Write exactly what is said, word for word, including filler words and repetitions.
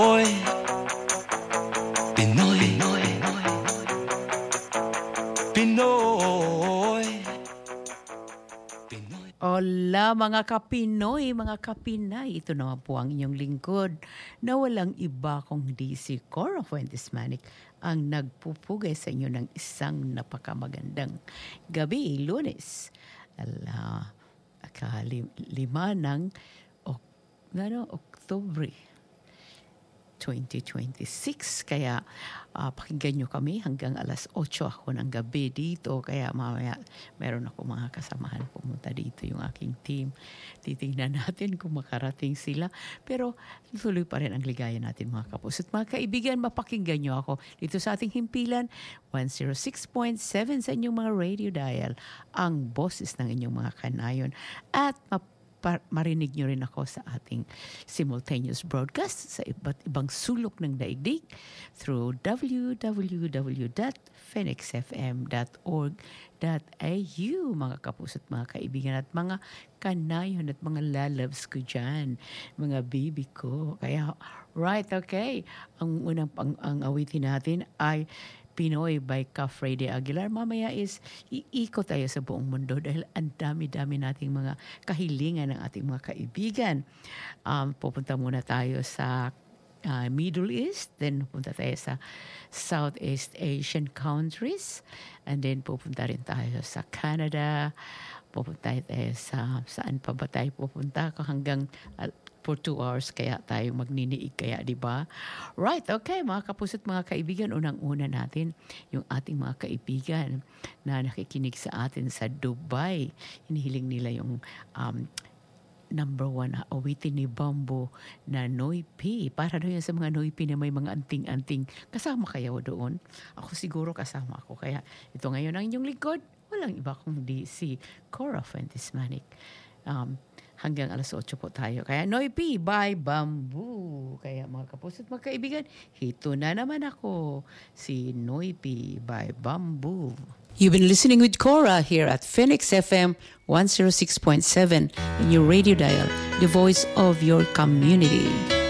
Pinoy, Pinoy, Pinoy, Pinoy. Hola mga kapinoy, mga kapinay. Ito naman po ang inyong lingkod na walang iba kung di si Cora Fuentes Manic ang nagpupugay sa inyo ng isang napakamagandang gabi, Lunes. Ala, akalima ng ok, ano, Oktubre twenty twenty-six. Kaya uh, pakinggan nyo kami hanggang alas otso ako ng gabi dito. Kaya mamaya meron ako mga kasamahan pumunta dito, yung aking team. Titingnan natin kung makarating sila. Pero tuloy pa rin ang ligaya natin mga kapus. At mga kaibigan, mapakinggan nyo ako dito sa ating himpilan one oh six point seven sa inyong mga radio dial. Ang boses ng inyong mga kanayon. At map Pa- marinig nyo rin ako sa ating simultaneous broadcast sa iba't ibang sulok ng daigdig through w w w dot phoenix f m dot org dot a u, mga kapus at mga kaibigan at mga kanayon at mga lalabs ko dyan, mga baby ko. Kaya, right, okay. Ang unang pang, ang awitin natin ay Pinoy by Ka Freddy Aguilar. Mamaya is iikot tayo sa buong mundo dahil ang dami-dami nating mga kahilingan ng ating mga kaibigan. Um, pupunta muna tayo sa uh, Middle East, then pupunta tayo sa Southeast Asian countries, and then pupunta rin tayo sa Canada, pupunta tayo sa, saan pa ba tayo pupunta hanggang uh, for two hours kaya tayo magniniig kaya, di ba? Right, okay, mga kapuso't mga kaibigan, unang-una natin yung ating mga kaibigan na nakikinig sa atin sa Dubai. Hinihiling nila yung um, number one na awitin ni Bamboo na Noipi. Para doon yan sa mga Noipi na may mga anting-anting. Kasama kayo doon? Ako siguro kasama ako. Kaya ito ngayon ang inyong lingkod. Walang iba kundi si Cora Fuentes Manic. Um, hanggang alas otso po tayo. Kaya Noipi by Bamboo. Kaya mga kapuso't mga kaibigan, hito na naman ako, si Noipi by Bamboo. You've been listening with Cora here at Phoenix F M one oh six point seven in your radio dial, the voice of your community.